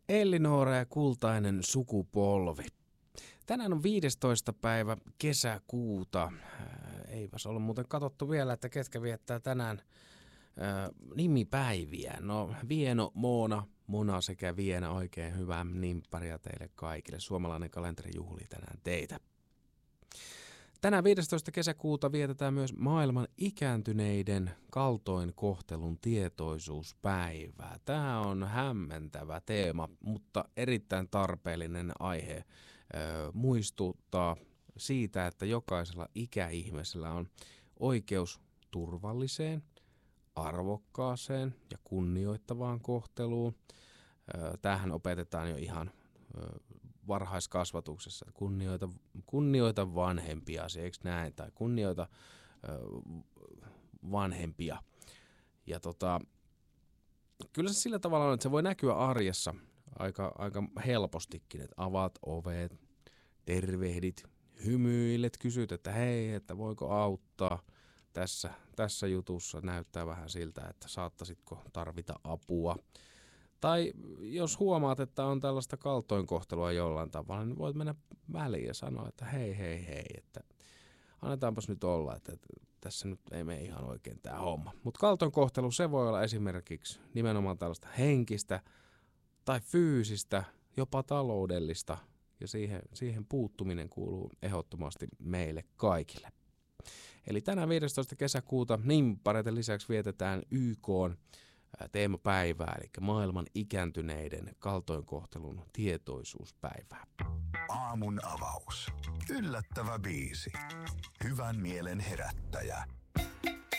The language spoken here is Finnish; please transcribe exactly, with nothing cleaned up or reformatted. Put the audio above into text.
Ellinora ja kultainen sukupolvi. Tänään on viidestoista päivä kesäkuuta. Eipäs ole muuten katsottu vielä, että ketkä viettää tänään ää, nimipäiviä. No Vieno, Moona, Mona sekä Viena, oikein hyvää nimpparia teille kaikille. Suomalainen kalenteri juhlii tänään teitä. Tänään viidestoista kesäkuuta vietetään myös maailman ikääntyneiden kaltoinkohtelun tietoisuuspäivää. Tämä on hämmentävä teema, mutta erittäin tarpeellinen aihe. Ö, muistuttaa siitä, että jokaisella ikäihmisellä on oikeus turvalliseen, arvokkaaseen ja kunnioittavaan kohteluun. Ö, tämähän opetetaan jo ihan ö, varhaiskasvatuksessa. Kunnioita, kunnioita vanhempia, eikö näin? Tai kunnioita ö, vanhempia. Ja tota, kyllä se sillä tavalla on, että se voi näkyä arjessa aika, aika helpostikin, että avaat ovet, tervehdit, hymyilet, kysyt, että hei, että voiko auttaa. Tässä, tässä jutussa näyttää vähän siltä, että saattaisitko tarvita apua. Tai jos huomaat, että on tällaista kaltoinkohtelua jollain tavalla, niin voit mennä väliin ja sanoa, että hei, hei, hei, että annetaanpas nyt olla, että tässä nyt ei mene ihan oikein tämä homma. Mutta kaltoinkohtelu, se voi olla esimerkiksi nimenomaan tällaista henkistä tai fyysistä, jopa taloudellista, ja siihen, siihen puuttuminen kuuluu ehdottomasti meille kaikille. Eli tänään viidestoista kesäkuuta nimppareiden lisäksi vietetään Y K:n teemapäivää, eli maailman ikääntyneiden kaltoinkohtelun tietoisuuspäivää. Aamun avaus. Yllättävä biisi. Hyvän mielen herättäjä.